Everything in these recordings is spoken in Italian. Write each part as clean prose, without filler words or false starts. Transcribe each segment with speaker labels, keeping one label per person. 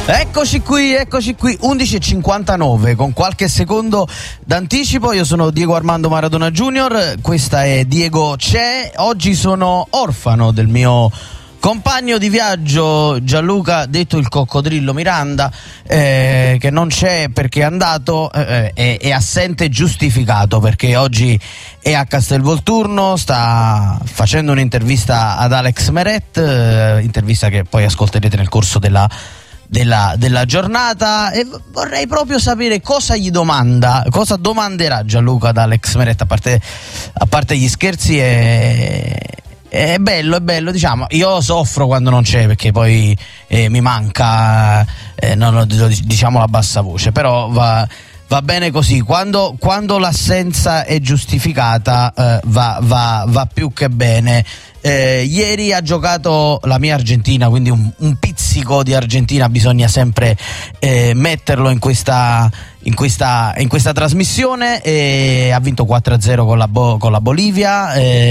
Speaker 1: Eccoci qui, 11:59 con qualche secondo d'anticipo. Io sono Diego Armando Maradona Junior, questa è Diego C'è. Oggi sono orfano del mio compagno di viaggio Gianluca, detto il coccodrillo Miranda, che non c'è perché è andato, è assente giustificato perché oggi è a Castelvolturno, sta facendo un'intervista ad Alex Meret, intervista che poi ascolterete nel corso della giornata, e vorrei proprio sapere cosa cosa domanderà Gianluca ad Alex Meret. A parte gli scherzi, è bello, diciamo. Io soffro quando non c'è perché poi mi manca, diciamo a bassa voce, però va bene così. Quando l'assenza è giustificata, va più che bene. Ieri ha giocato la mia Argentina, quindi un pizzico di Argentina bisogna sempre metterlo in questa trasmissione. Ha vinto 4-0 con la Bolivia.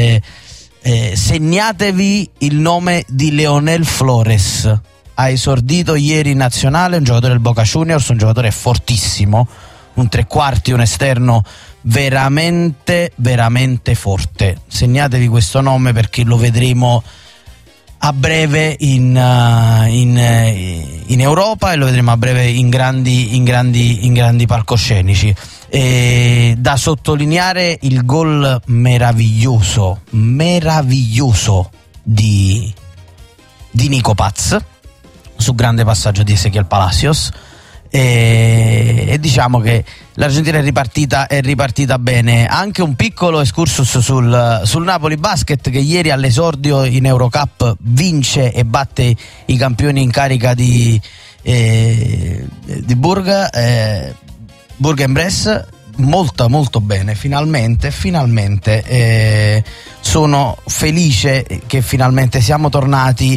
Speaker 1: Segnatevi il nome di Leonel Flores, ha esordito ieri in nazionale, un giocatore del Boca Juniors, un giocatore fortissimo, un tre quarti, un esterno veramente veramente forte. Segnatevi questo nome perché lo vedremo a breve in Europa, e lo vedremo a breve in grandi palcoscenici. Da sottolineare il gol meraviglioso di Nico Paz su grande passaggio di Ezequiel Palacios. E diciamo che l'Argentina è ripartita bene. Anche un piccolo excursus sul Napoli Basket, che ieri all'esordio in Eurocup vince e batte i campioni in carica di Bourg-en-Bresse, molto bene. Finalmente sono felice che finalmente siamo tornati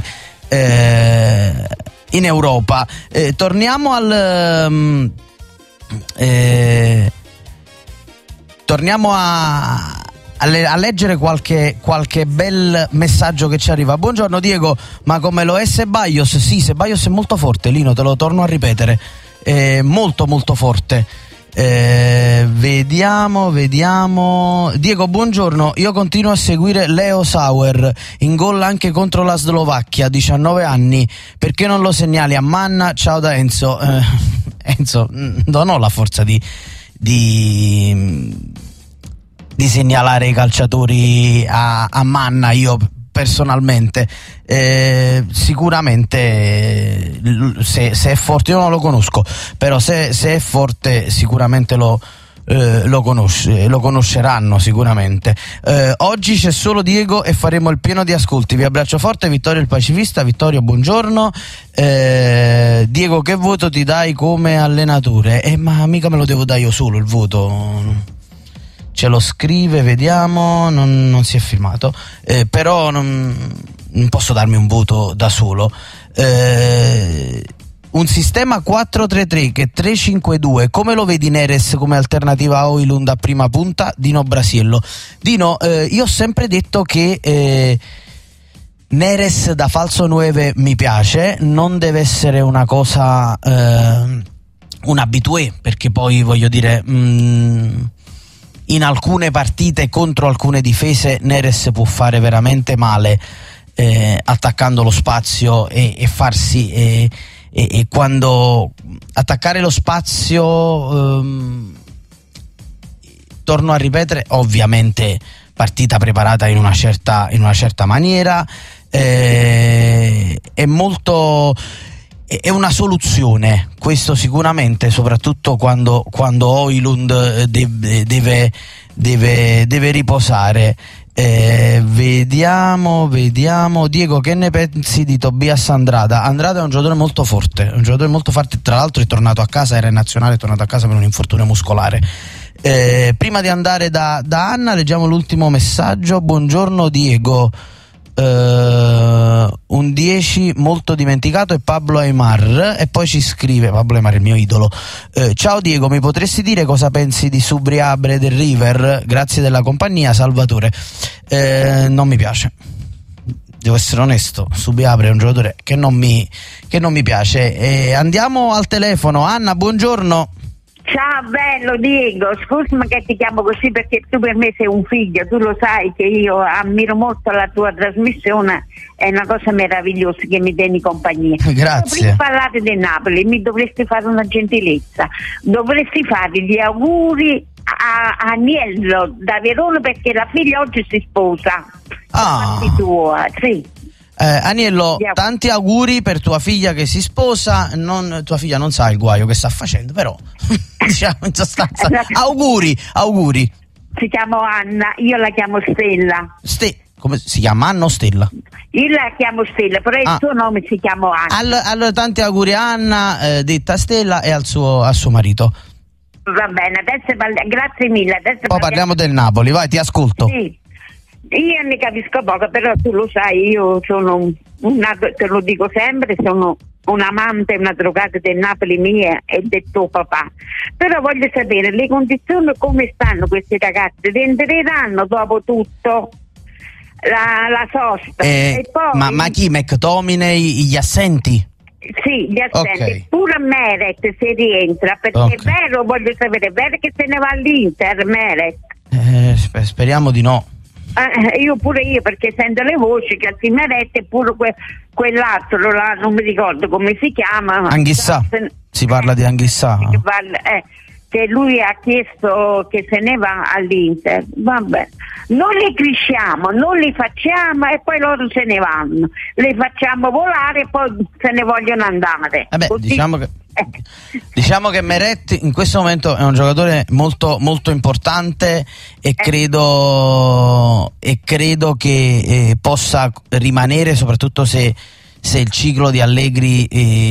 Speaker 1: in Europa. Torniamo a leggere qualche bel messaggio che ci arriva. Buongiorno Diego, ma come lo è Ceballos? Sì, Ceballos è molto forte, Lino, te lo torno a ripetere, molto forte. Vediamo. Diego, buongiorno, io continuo a seguire Leo Sauer, in gol anche contro la Slovacchia, 19 anni, perché non lo segnali a Manna? Ciao da Enzo. Enzo, non ho la forza di segnalare i calciatori a Manna, io personalmente. Sicuramente se è forte, io non lo conosco, però se è forte sicuramente lo conosceranno sicuramente. Oggi c'è solo Diego e faremo il pieno di ascolti. Vi abbraccio forte, Vittorio il pacifista. Vittorio, buongiorno. Diego, che voto ti dai come allenatore? Ma mica me lo devo dare io solo il voto, ce lo scrive, vediamo, non si è firmato, però non posso darmi un voto da solo. Un sistema 4-3-3 che 3-5-2, come lo vedi Neres come alternativa a Højlund a prima punta? Dino Brasiello. Dino, io ho sempre detto che Neres da falso 9 mi piace, non deve essere una cosa un habitué, perché poi voglio dire, in alcune partite contro alcune difese Neres può fare veramente male, attaccando lo spazio e farsi e quando attaccare lo spazio, torno a ripetere, ovviamente partita preparata in una certa maniera, è una soluzione, questo sicuramente, soprattutto quando Højlund deve riposare. Vediamo. Diego, che ne pensi di Tobias Andrada? Andrada è un giocatore molto forte, tra l'altro è tornato a casa, era in nazionale, è tornato a casa per un infortunio muscolare. Prima di andare da Anna, leggiamo l'ultimo messaggio. Buongiorno Diego, un 10 molto dimenticato è Pablo Aimar, e poi ci scrive Pablo Aimar, il mio idolo. Ciao Diego, mi potresti dire cosa pensi di Subriabre del River? Grazie della compagnia, Salvatore. Non mi piace, devo essere onesto, Subbiapre è un giocatore che non mi piace. Andiamo al telefono. Anna, buongiorno.
Speaker 2: Ciao bello Diego, scusami che ti chiamo così perché tu per me sei un figlio, tu lo sai che io ammiro molto la tua trasmissione, è una cosa meravigliosa che mi tieni compagnia.
Speaker 1: Grazie.
Speaker 2: Prima parlate del Napoli, mi dovresti fare una gentilezza, dovresti fare gli auguri a Agnello da Verona perché la figlia oggi si sposa. Tua, sì.
Speaker 1: Aniello, tanti auguri per tua figlia che si sposa. Tua figlia non sa il guaio che sta facendo, però diciamo in sostanza auguri.
Speaker 2: Si chiama Anna, io la chiamo Stella.
Speaker 1: Come si chiama, Anna o Stella?
Speaker 2: Io la chiamo Stella, però il suo nome si chiama Anna.
Speaker 1: Allora tanti auguri a Anna, detta Stella, e al suo marito.
Speaker 2: Va bene, grazie mille.
Speaker 1: Poi parliamo del Napoli, vai, ti ascolto.
Speaker 2: Sì. Io ne capisco poco, però tu lo sai, io sono te lo dico sempre, sono un amante, una drogata del Napoli mia e del tuo papà. Però voglio sapere le condizioni, come stanno questi ragazzi, rientreranno dopo tutto la sosta? E poi,
Speaker 1: ma chi? McTominay, gli assenti?
Speaker 2: Sì, gli assenti,
Speaker 1: okay.
Speaker 2: Pure Meret se rientra, perché okay. È vero, voglio sapere, è vero che se ne va all'Inter Meret?
Speaker 1: Speriamo di no.
Speaker 2: Io, perché sento le voci che si merette pure quell'altro, non mi ricordo come si chiama.
Speaker 1: Anghissà, si parla di Anghissà.
Speaker 2: Che lui ha chiesto che se ne va all'Inter. Vabbè, non li cresciamo, non li facciamo e poi loro se ne vanno. Li facciamo volare e poi se ne vogliono andare.
Speaker 1: Diciamo che Meret in questo momento è un giocatore molto molto importante e credo che possa rimanere, soprattutto se il ciclo di Allegri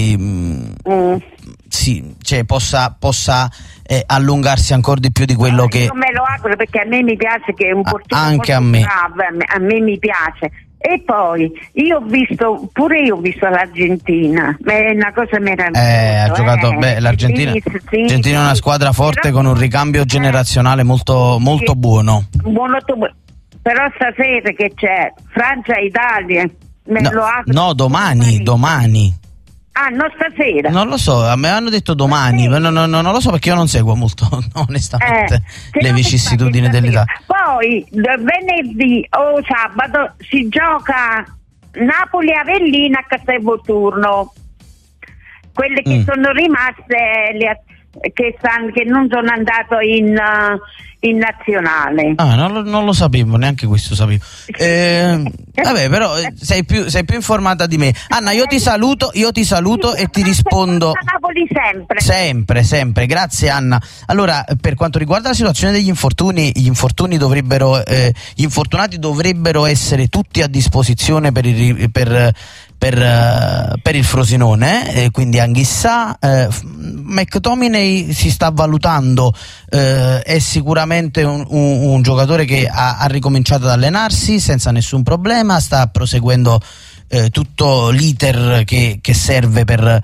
Speaker 1: possa allungarsi ancora di più di quello che...
Speaker 2: Io me lo auguro perché a me mi piace, che è un portiere
Speaker 1: anche
Speaker 2: molto
Speaker 1: a me.
Speaker 2: bravo, a me mi piace. E poi io ho visto l'Argentina, è una cosa meravigliosa.
Speaker 1: Ha giocato l'Argentina. L'Argentina è una squadra forte con un ricambio generazionale molto molto buono.
Speaker 2: Però stasera che c'è Francia-Italia,
Speaker 1: domani.
Speaker 2: Ah, non stasera?
Speaker 1: Non lo so, a me hanno detto domani, non lo so perché io non seguo molto onestamente le vicissitudini dell'Italia.
Speaker 2: Poi venerdì o sabato si gioca Napoli-Avellino a Castelvolturno, quelle che sono rimaste che non sono andato in nazionale.
Speaker 1: Non lo sapevo, neanche questo sapevo. Vabbè, però sei più informata di me. Anna, io ti saluto e ti rispondo.
Speaker 2: Napoli
Speaker 1: sempre. Grazie Anna. Allora, per quanto riguarda la situazione degli infortuni, gli infortunati dovrebbero essere tutti a disposizione per il Frosinone, quindi Anghissà. McTominay si sta valutando, è sicuramente un giocatore che ha ricominciato ad allenarsi senza nessun problema, sta proseguendo tutto l'iter che serve per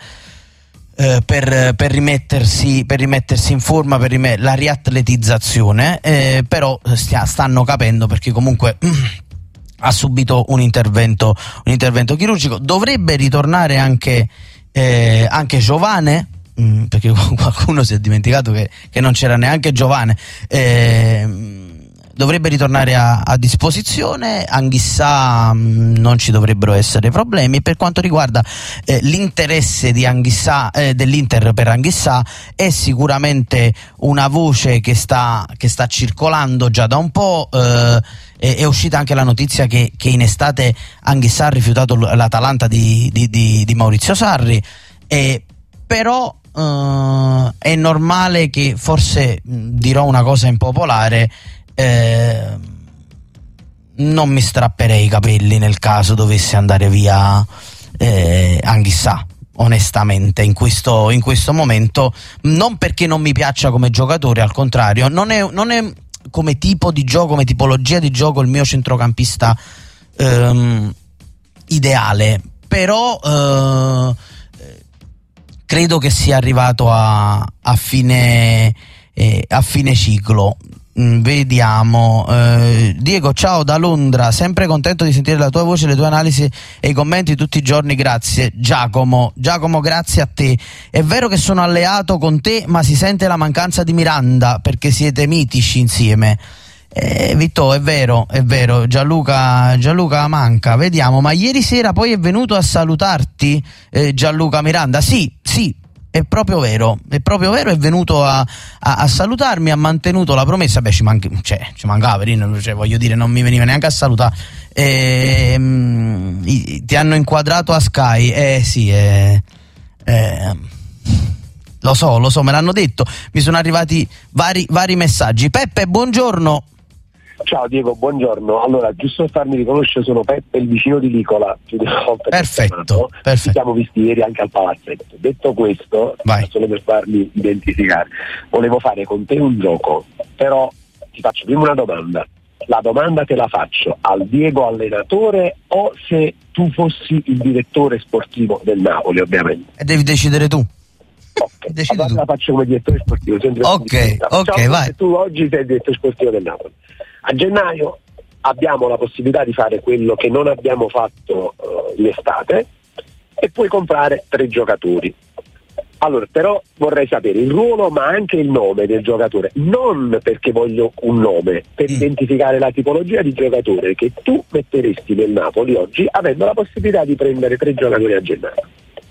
Speaker 1: rimettersi in forma, per la riatletizzazione, però stanno capendo, perché comunque ha subito un intervento chirurgico. Dovrebbe ritornare anche Giovane, perché qualcuno si è dimenticato che non c'era neanche Giovane. Dovrebbe ritornare a disposizione. Anghissà, non ci dovrebbero essere problemi. Per quanto riguarda l'interesse di Anghissà, dell'Inter per Anghissà, è sicuramente una voce che sta circolando già da un po'. È uscita anche la notizia che in estate Anghissà ha rifiutato l'Atalanta di Maurizio Sarri, però è normale che, forse dirò una cosa impopolare, non mi strapperei i capelli nel caso dovesse andare via Anghissà, onestamente, in questo momento, non perché non mi piaccia come giocatore, al contrario, non è come tipo di gioco, come tipologia di gioco il mio centrocampista ideale, però credo che sia arrivato a fine ciclo. Vediamo. Diego, ciao da Londra, sempre contento di sentire la tua voce, le tue analisi e i commenti tutti i giorni, grazie. Giacomo, grazie a te. È vero che sono alleato con te, ma si sente la mancanza di Miranda perché siete mitici insieme. Vittorio, è vero, Gianluca manca. Vediamo, ma ieri sera poi è venuto a salutarti Gianluca Miranda? Sì, è proprio vero, è venuto a salutarmi, ha mantenuto la promessa. Beh, ci mancava, voglio dire, non mi veniva neanche a salutare. Ti hanno inquadrato a Sky? Sì, lo so, me l'hanno detto, mi sono arrivati vari messaggi. Peppe, buongiorno.
Speaker 3: Ciao Diego, buongiorno. Allora, giusto per farmi riconoscere, sono Peppe, il vicino di Nicola.
Speaker 1: Perfetto.
Speaker 3: Ci siamo visti ieri anche al palazzetto. Detto questo, solo per farmi identificare, volevo fare con te un gioco, però ti faccio prima una domanda. La domanda te la faccio al Diego allenatore o se tu fossi il direttore sportivo del Napoli, ovviamente.
Speaker 1: E devi decidere tu.
Speaker 3: Ok, allora la faccio come direttore sportivo.
Speaker 1: Ok, vai.
Speaker 3: Tu oggi sei il direttore sportivo del Napoli. A gennaio abbiamo la possibilità di fare quello che non abbiamo fatto in estate e puoi comprare 3 giocatori. Allora, però vorrei sapere il ruolo ma anche il nome del giocatore, non perché voglio un nome, per identificare la tipologia di giocatore che tu metteresti nel Napoli oggi avendo la possibilità di prendere 3 giocatori a gennaio.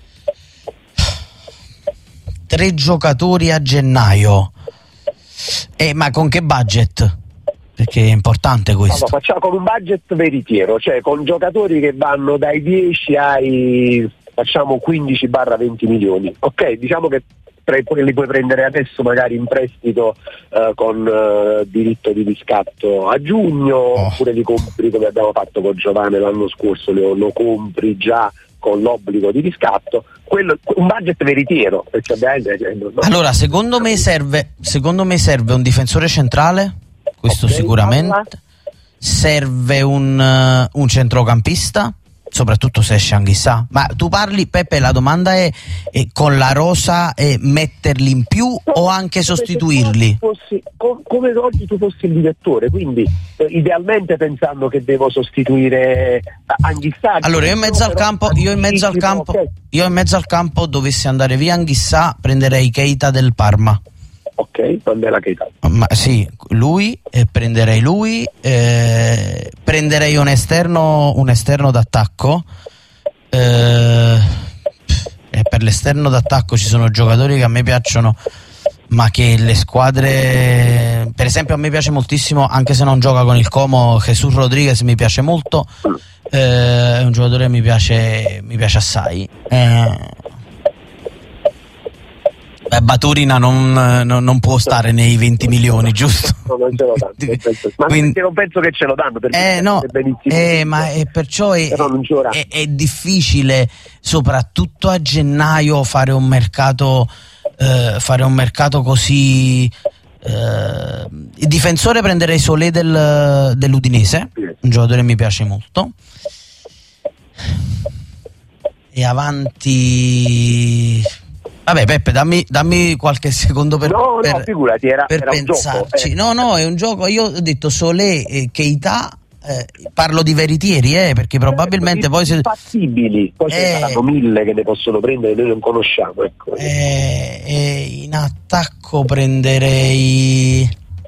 Speaker 1: 3 giocatori a gennaio. Ma con che budget? Perché è importante questo.
Speaker 3: Allora, facciamo con un budget veritiero, cioè con giocatori che vanno dai 10 ai 15-20 milioni. Ok, diciamo che li puoi prendere adesso magari in prestito con diritto di riscatto a giugno, oppure li compri come abbiamo fatto con Giovane l'anno scorso, lo compri già con l'obbligo di riscatto. Quello, un budget veritiero.
Speaker 1: Allora, secondo me serve un difensore centrale. Questo sicuramente. Serve un centrocampista, soprattutto se esce Anghissà. Ma tu parli, Peppe, la domanda è con la rosa metterli in più o anche sostituirli?
Speaker 3: Come oggi tu fossi il direttore, quindi idealmente pensando che devo sostituire Anghissà.
Speaker 1: Allora io in mezzo al campo dovessi andare via Anghissà, prenderei Keita del Parma.
Speaker 3: Ok, Mandela Keita.
Speaker 1: Ma sì, prenderei lui, prenderei un esterno d'attacco. Per l'esterno d'attacco ci sono giocatori che a me piacciono, ma che le squadre, per esempio a me piace moltissimo, anche se non gioca con il Como, Jesus Rodriguez mi piace molto, è un giocatore che mi piace assai. Baturina non può stare nei 20 milioni, giusto?
Speaker 3: No, non ce lo danno. Ma quindi, non penso che ce lo danno, perché
Speaker 1: ma perciò è difficile, soprattutto a gennaio, fare un mercato così. Il difensore prenderei Solé dell'Udinese, un giocatore che mi piace molto. E avanti. Vabbè, Peppe, dammi qualche secondo per
Speaker 3: figurati, era
Speaker 1: pensarci.
Speaker 3: Un gioco,
Speaker 1: No, è un gioco. Io ho detto Solé e Keita, parlo di veritieri, perché probabilmente poi
Speaker 3: fattibili. Poi ce ne saranno 1000 che ne possono prendere, noi non conosciamo, ecco.
Speaker 1: In attacco prenderei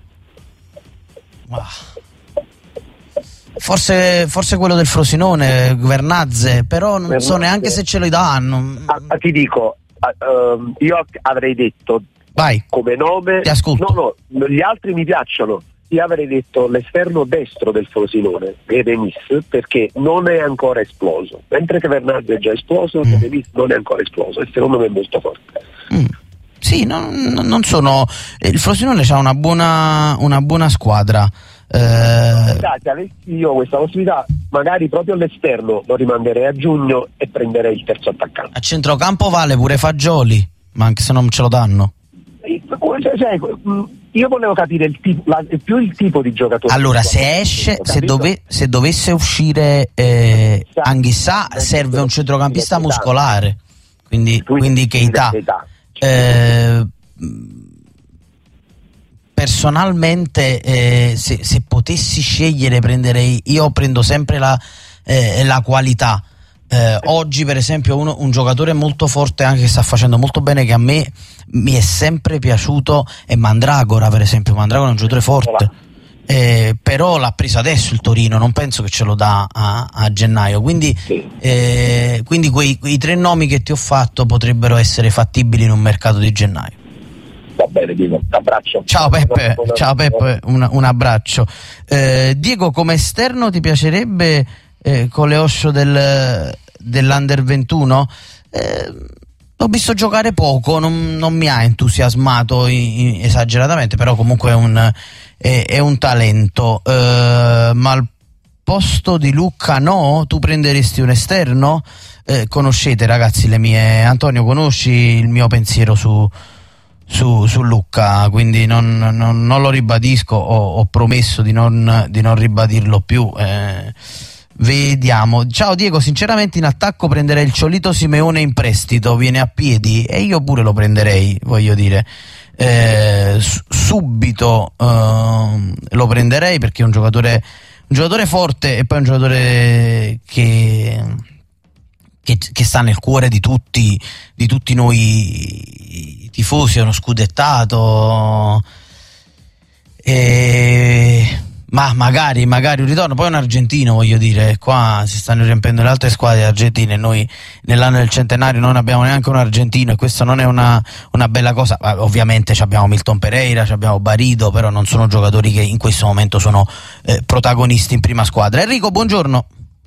Speaker 1: forse quello del Frosinone, Vernazze, però non so neanche se ce lo danno.
Speaker 3: Ti dico, io avrei detto,
Speaker 1: vai,
Speaker 3: come nome,
Speaker 1: ti ascolto.
Speaker 3: No, gli altri mi piacciono. Io avrei detto l'esterno destro del Frosinone, Denis, perché non è ancora esploso, mentre che Vernazze è già esploso, Denis non è ancora esploso e secondo me è molto forte.
Speaker 1: Sì, non sono. Il Frosinone ha una buona squadra.
Speaker 3: Se avessi io questa possibilità, magari proprio all'esterno lo rimanderei a giugno e prenderei il terzo attaccante.
Speaker 1: A centrocampo vale pure Fagioli, ma anche se non ce lo danno.
Speaker 3: Io volevo capire più il tipo di giocatore.
Speaker 1: Allora, se dovesse uscire Anghissà, serve un centrocampista muscolare, quindi Keita. personalmente se potessi scegliere io prendo sempre la qualità. Oggi per esempio un giocatore molto forte, anche che sta facendo molto bene, che a me mi è sempre piaciuto, è Mandragora. Per esempio Mandragora è un giocatore forte, però l'ha preso adesso il Torino, non penso che ce lo dà a gennaio, quindi quei 3 nomi che ti ho fatto potrebbero essere fattibili in un mercato di gennaio.
Speaker 3: Va bene, Diego, un abbraccio.
Speaker 1: Ciao Peppe, un abbraccio. Diego, come esterno ti piacerebbe Coleoscio dell'Under 21? L'ho visto giocare poco, non mi ha entusiasmato esageratamente, però comunque è un talento. Ma al posto di Lucca no? Tu prenderesti un esterno? Conoscete, ragazzi, Antonio, conosci il mio pensiero su Lucca, quindi non lo ribadisco, ho promesso di non ribadirlo più. Vediamo. Ciao Diego, sinceramente in attacco prenderei il Ciolito Simeone in prestito, viene a piedi, e io pure lo prenderei, voglio dire, subito lo prenderei, perché è un giocatore forte, e poi un giocatore che sta nel cuore di tutti noi tifosi, è uno scudettato, ma magari un ritorno. Poi un argentino, voglio dire, qua si stanno riempendo le altre squadre argentine, noi nell'anno del centenario non abbiamo neanche un argentino, e questo non è una bella cosa. Ovviamente abbiamo Milton Pereira, abbiamo Barido, però non sono giocatori che in questo momento sono protagonisti in prima squadra. Enrico, buongiorno.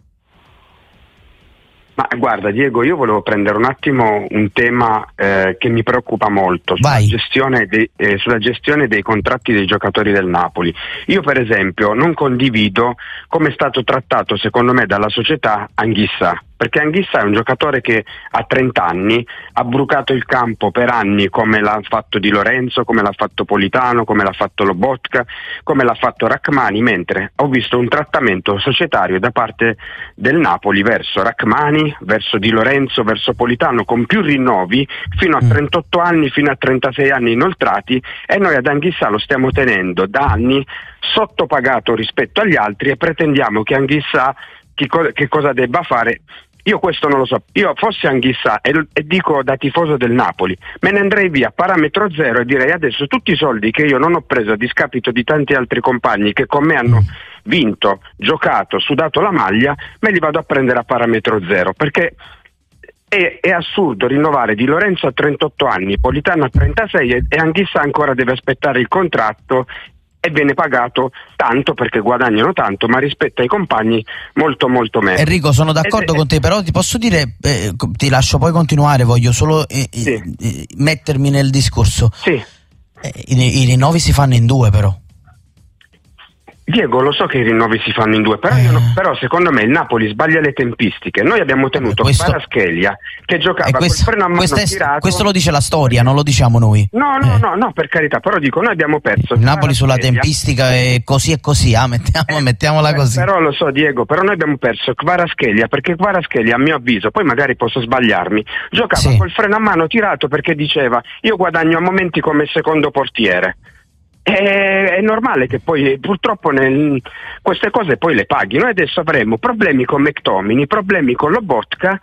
Speaker 4: Ma guarda Diego, io volevo prendere un attimo un tema che mi preoccupa molto, sulla gestione dei contratti dei giocatori del Napoli. Io per esempio non condivido come è stato trattato secondo me dalla società Anguissa, perché Anguissa è un giocatore che a 30 anni ha brucato il campo per anni, come l'ha fatto Di Lorenzo, come l'ha fatto Politano, come l'ha fatto Lobotka, come l'ha fatto Rachmani, mentre ho visto un trattamento societario da parte del Napoli verso Rachmani, verso Di Lorenzo, verso Politano, con più rinnovi fino a 38 anni, fino a 36 anni inoltrati, e noi ad Anguissa lo stiamo tenendo da anni sottopagato rispetto agli altri, e pretendiamo che Anguissa che cosa debba fare. Io questo non lo so. Io fossi Anguissa e dico da tifoso del Napoli, me ne andrei via parametro zero e direi adesso tutti i soldi che io non ho preso a discapito di tanti altri compagni che con me hanno vinto, giocato, sudato la maglia, me li vado a prendere a parametro zero, perché è assurdo rinnovare Di Lorenzo a 38 anni, Politano a 36 e Anguissa ancora deve aspettare il contratto e viene pagato tanto perché guadagnano tanto, ma rispetto ai compagni molto molto meno.
Speaker 1: Enrico, sono d'accordo con te, però ti posso dire, ti lascio poi continuare, voglio solo mettermi nel discorso.
Speaker 4: Sì.
Speaker 1: I rinnovi si fanno in 2 però.
Speaker 4: Diego, lo so che i rinnovi si fanno in 2, però secondo me il Napoli sbaglia le tempistiche. Noi abbiamo tenuto Kvaratskhelia che giocava col freno a mano tirato.
Speaker 1: Questo lo dice la storia, non lo diciamo noi.
Speaker 4: No, per carità, però dico, noi abbiamo perso.
Speaker 1: Il Napoli sulla tempistica è così e così, mettiamola così.
Speaker 4: Però lo so Diego, però noi abbiamo perso Kvaratskhelia, perché Kvaratskhelia a mio avviso, poi magari posso sbagliarmi, giocava col freno a mano tirato perché diceva io guadagno a momenti come secondo portiere. È normale che poi purtroppo queste cose poi le paghi. Noi adesso avremo problemi con McTominay, problemi con Lobotka,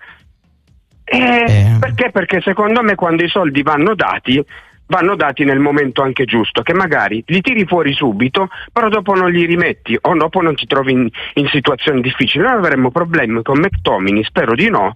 Speaker 4: perché? Perché secondo me quando i soldi vanno dati nel momento anche giusto, che magari li tiri fuori subito, però dopo non li rimetti o dopo non ti trovi in situazioni difficili. Noi avremo problemi con McTominay, spero di no.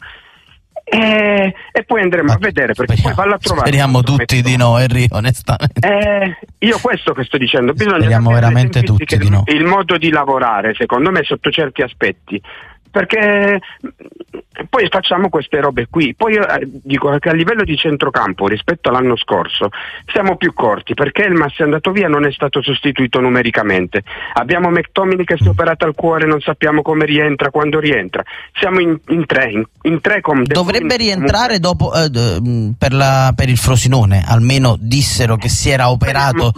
Speaker 4: E poi andremo a vedere, perché poi valla a trovare.
Speaker 1: Speriamo tutti di no, Enrico, onestamente.
Speaker 4: Io questo che sto dicendo, bisogna
Speaker 1: speriamo veramente tutti di no.
Speaker 4: Il modo di lavorare, secondo me, sotto certi aspetti, perché poi facciamo queste robe qui. Poi io dico che a livello di centrocampo rispetto all'anno scorso siamo più corti, perché Elmas è andato via, non è stato sostituito numericamente. Abbiamo McTominay che si è operato al cuore, non sappiamo come rientra, quando rientra. Siamo in tre con
Speaker 1: dovrebbe rientrare dopo per il Frosinone, almeno dissero che si era operato,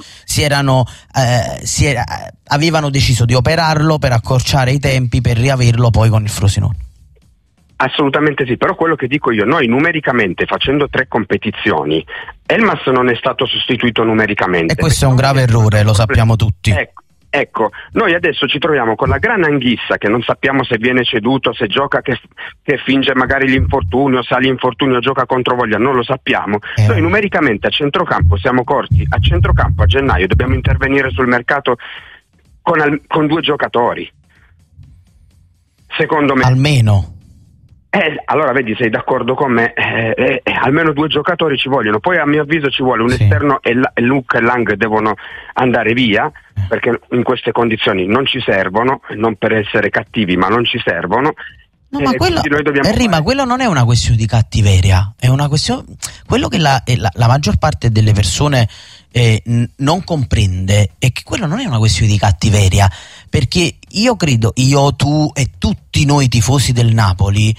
Speaker 1: avevano deciso di operarlo per accorciare i tempi, per riaverlo poi con il Frosinone.
Speaker 4: Assolutamente sì, però quello che dico io, noi numericamente facendo 3 competizioni, Elmas non è stato sostituito numericamente.
Speaker 1: E questo è un grave errore, lo sappiamo tutti.
Speaker 4: Ecco, noi adesso ci troviamo con la Gran Anghissa che non sappiamo se viene ceduto, se gioca, che finge magari l'infortunio, se ha l'infortunio gioca contro voglia, non lo sappiamo. Noi numericamente a centrocampo siamo corti, a centrocampo a gennaio dobbiamo intervenire sul mercato con 2 giocatori. Secondo me.
Speaker 1: Almeno.
Speaker 4: Allora vedi, sei d'accordo con me, almeno 2 giocatori ci vogliono, poi a mio avviso ci vuole un esterno e Luke e Lang devono andare via perché in queste condizioni non ci servono, non per essere cattivi ma non ci servono.
Speaker 1: No, ma quello, ma quello non è una questione di cattiveria, è una questione, quello che la maggior parte delle persone non comprende è che quello non è una questione di cattiveria, perché io credo, io, tu e tutti noi tifosi del Napoli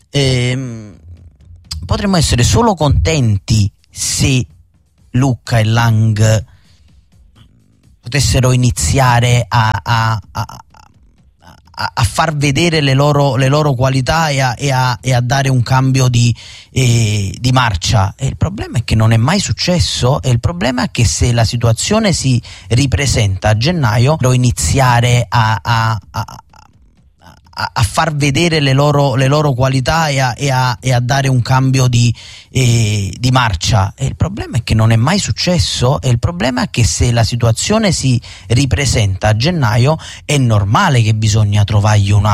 Speaker 1: potremmo essere solo contenti se Lucca e Lang potessero iniziare a far vedere le loro qualità e a dare un cambio di marcia. E il problema è che non è mai successo, e il problema è che se la situazione si ripresenta a gennaio, devo iniziare a far vedere le loro qualità e a dare un cambio di marcia. E il problema è che non è mai successo, e il problema è che se la situazione si ripresenta a gennaio è normale che bisogna trovargli